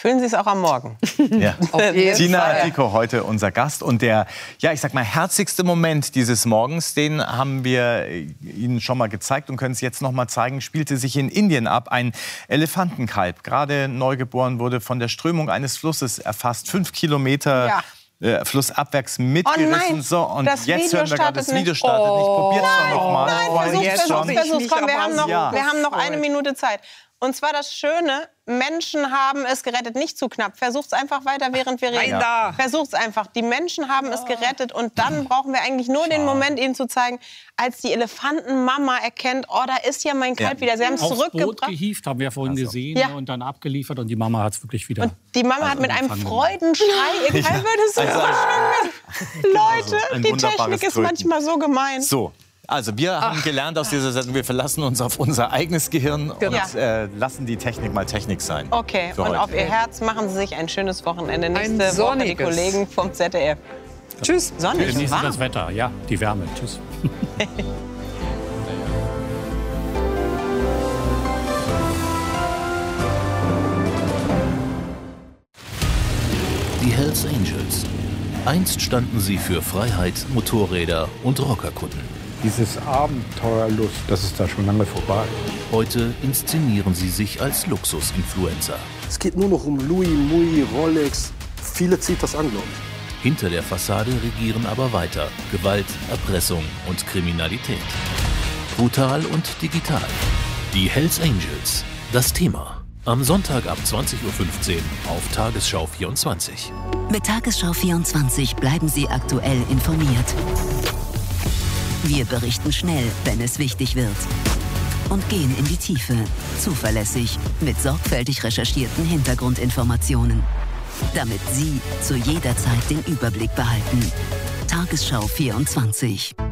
Fühlen Sie es auch am Morgen? Ja. Tina Dickow heute unser Gast. Und der, ja, ich sag mal, herzigste Moment dieses Morgens, den haben wir Ihnen schon mal gezeigt und können es jetzt noch mal zeigen, spielte sich in Indien ab. Ein Elefantenkalb, gerade neugeboren, wurde von der Strömung eines Flusses erfasst. 5 Kilometer flussabwärts mitgerissen. So, und jetzt hören wir gerade, das Video startet nicht. Probiert's doch noch mal. Nein, versuch's. Komm, wir haben noch eine Minute Zeit. Und zwar das Schöne, Menschen haben es gerettet, nicht zu knapp. Versucht's einfach weiter, während wir reden. Versucht's einfach. Die Menschen haben es gerettet und dann brauchen wir eigentlich nur den Moment, ihnen zu zeigen, als die Elefantenmama erkennt, oh, da ist ja mein Kalb wieder. Sie haben es zurückgebracht. Boot gehievt, haben wir vorhin gesehen, und dann abgeliefert und die Mama hat es wirklich wieder. Und die Mama hat mit einem Freudenschrei, ihr Kalb würde es so schön. Leute, die Technik ist manchmal so gemein. So. Also wir haben gelernt aus dieser Sendung, wir verlassen uns auf unser eigenes Gehirn und lassen die Technik mal Technik sein. Okay, und auf Ihr Herz machen Sie sich ein schönes Wochenende. Nächste Woche die Kollegen vom ZDF. Tschüss. Sonnig, Genießen das Wetter, ja, die Wärme. Tschüss. Die Hells Angels. Einst standen sie für Freiheit, Motorräder und Rockerkutten. Dieses Abenteuerlust, das ist da schon lange vorbei. Heute inszenieren sie sich als Luxusinfluencer. Es geht nur noch um Louis, Mui, Rolex. Viele zieht das an, glaube ich. Hinter der Fassade regieren aber weiter Gewalt, Erpressung und Kriminalität. Brutal und digital. Die Hells Angels. Das Thema. Am Sonntag ab 20:15 Uhr auf Tagesschau 24. Mit Tagesschau 24 bleiben Sie aktuell informiert. Wir berichten schnell, wenn es wichtig wird. Und gehen in die Tiefe, zuverlässig, mit sorgfältig recherchierten Hintergrundinformationen. Damit Sie zu jeder Zeit den Überblick behalten. Tagesschau 24.